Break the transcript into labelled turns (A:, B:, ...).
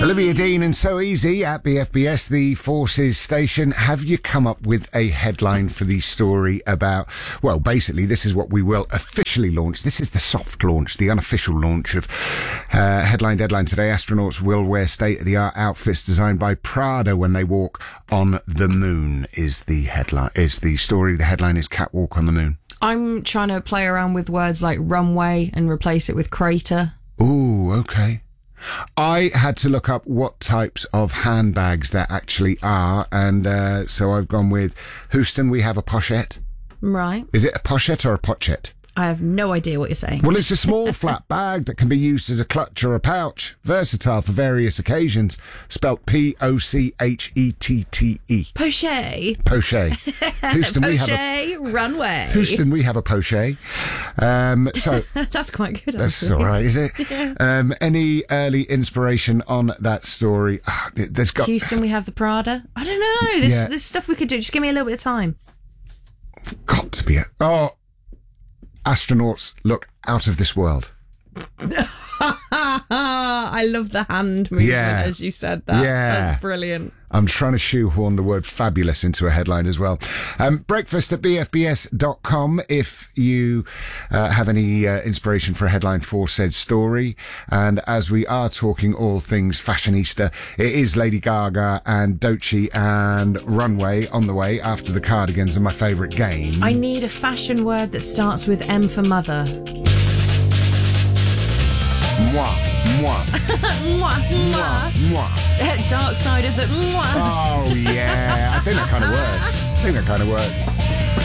A: Olivia Dean and So Easy at BFBS, the Forces station. Have you come up with a headline for the story about, well, basically, this is what we will officially launch. This is the soft launch, the unofficial launch of Headline Deadline today. Astronauts will wear state-of-the-art outfits designed by Prada when they walk on the moon is the headline, is the story. The headline is Catwalk on the Moon.
B: I'm trying to play around with words like runway and replace it with crater.
A: Ooh, okay. I had to look up what types of handbags there actually are, and so I've gone with Houston, we have a pochette.
B: Right.
A: Is it a pochette or a pochette?
B: I have no idea what you're saying.
A: Well, it's a small flat bag that can be used as a clutch or a pouch. Versatile for various occasions. Spelt Pochette.
B: Poche.
A: Poche. Houston, we have
B: Poche runway.
A: Houston, we have a poche. So
B: That's quite good.
A: that's
B: actually.
A: all right, is it?
B: Yeah.
A: Any early inspiration on that story? There's got
B: Houston, we have the Prada. I don't know. There's stuff we could do. Just give me a little bit of time.
A: got to be a astronauts look out of this world.
B: I love the hand movement as you said that.
A: Yeah.
B: That's brilliant.
A: I'm trying to shoehorn the word fabulous into a headline as well. Breakfast at bfbs.com if you have any inspiration for a headline for said story. And as we are talking all things fashionista, it is Lady Gaga and Doechii and Runway on the way after the Cardigans and my favourite game.
B: I need a fashion word that starts with M for mother.
A: Moi, moi,
B: Mwah, mwah.
A: moi.
B: Dark side of the mwah.
A: Oh, yeah. I think that kind of works.